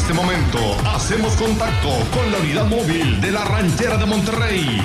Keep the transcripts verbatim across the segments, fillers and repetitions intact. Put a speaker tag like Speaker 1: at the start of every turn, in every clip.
Speaker 1: este momento hacemos contacto con la unidad móvil de la Ranchera de Monterrey.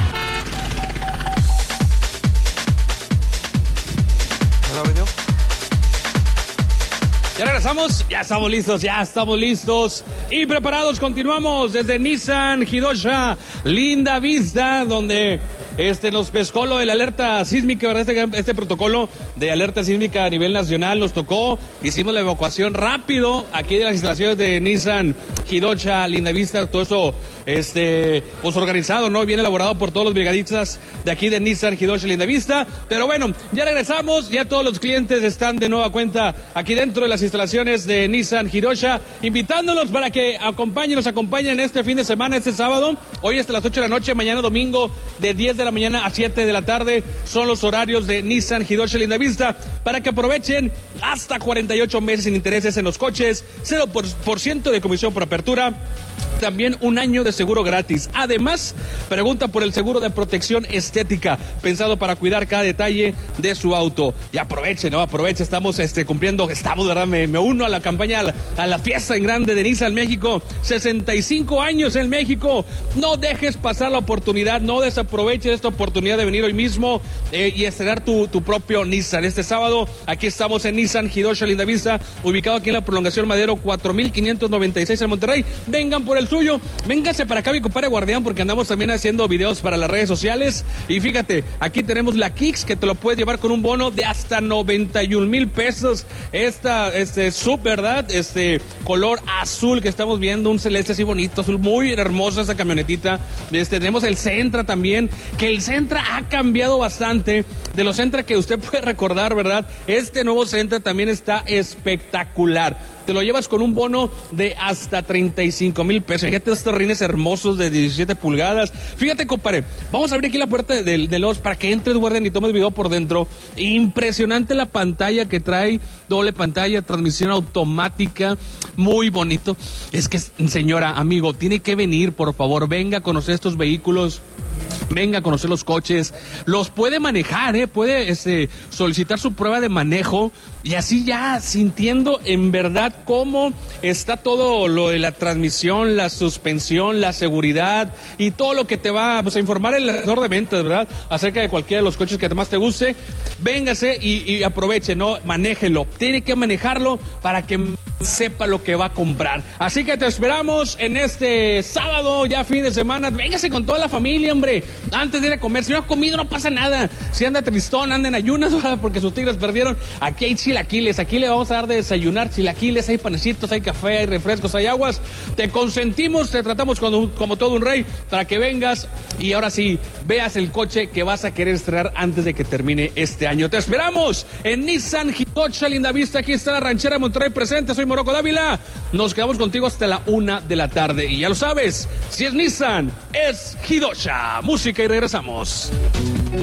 Speaker 2: Ya regresamos, ya estamos listos, ya estamos listos y preparados. Continuamos desde Nissan Hidosha, Linda Vista, donde este nos pescó lo de la alerta sísmica, ¿verdad? Este, este protocolo de alerta sísmica a nivel nacional nos tocó. Hicimos la evacuación rápido aquí de las instalaciones de Nissan Hidosha, Linda Vista, todo eso este pues organizado, ¿no? Bien elaborado por todos los brigadistas de aquí de Nissan Hidosha, Linda Vista. Pero bueno, ya regresamos, ya todos los clientes están de nueva cuenta aquí dentro de las instalaciones de Nissan Hidosha, invitándolos para que acompañen, nos acompañen este fin de semana, este sábado, hoy hasta las ocho de la noche, mañana domingo de diez de la mañana a siete de la tarde, son los horarios de Nissan Hidosha, Linda Vista, para que aprovechen hasta cuarenta y ocho meses sin intereses en los coches, cero por ciento de comisión por apertura, también un año de seguro gratis. Además, pregunta por el seguro de protección estética, pensado para cuidar cada detalle de su auto. Y aproveche, ¿no? Aproveche, estamos este, cumpliendo, estamos, ¿verdad? Me, me uno a la campaña, a la, a la fiesta en grande de Nissan México. sesenta y cinco años en México. No dejes pasar la oportunidad, no desaproveches esta oportunidad de venir hoy mismo eh, y estrenar tu, tu propio Nissan. Este sábado, aquí estamos en Nissan Hidosha, Linda Vista, ubicado aquí en la Prolongación Madero cuatro mil quinientos noventa y seis en Monterrey. Vengan por el suyo, véngase para acá mi compadre Guardián, porque andamos también haciendo videos para las redes sociales. Y fíjate, aquí tenemos la Kicks, que te lo puedes llevar con un bono de hasta noventa y un mil pesos. Esta, este, sub, ¿verdad? Este, color azul que estamos viendo, un celeste así bonito, azul, muy hermosa esta camionetita. Este, tenemos el Sentra también, que el Sentra ha cambiado bastante de los Sentra que usted puede recordar, ¿verdad? Este nuevo Sentra también está espectacular. Te lo llevas con un bono de hasta treinta y cinco mil pesos. Fíjate estos rines hermosos de diecisiete pulgadas. Fíjate, compadre, vamos a abrir aquí la puerta de, de los para que entres, guarden y tomes video por dentro. Impresionante la pantalla que trae, doble pantalla, transmisión automática, muy bonito. Es que, señora, amigo, tiene que venir, por favor, venga a conocer estos vehículos. Venga a conocer los coches, los puede manejar, ¿eh? Puede este, solicitar su prueba de manejo y así ya sintiendo en verdad cómo está todo lo de la transmisión, la suspensión, la seguridad y todo lo que te va pues, a informar el asesor de ventas, ¿verdad? Acerca de cualquiera de los coches que más te guste. Véngase y, y aproveche, ¿no? Manéjelo. Tiene que manejarlo para que sepa lo que va a comprar. Así que te esperamos en este sábado, ya fin de semana. Véngase con toda la familia, hombre. Antes de ir a comer, si no ha comido no pasa nada. Si anda tristón, anda en ayunas, ¿verdad? Porque sus tigres perdieron. Aquí hay chilaquiles, aquí le vamos a dar de desayunar chilaquiles, hay panecitos, hay café, hay refrescos, hay aguas. Te consentimos, te tratamos como, como todo un rey para que vengas y ahora sí, veas el coche que vas a querer estrenar antes de que termine este año. Te esperamos en Nissan Hidosha, Linda Vista. Aquí está la Ranchera de Monterrey presente. Soy Morocco Dávila. Nos quedamos contigo hasta la una de la tarde. Y ya lo sabes, si es Nissan, es Hidosha. Música y regresamos.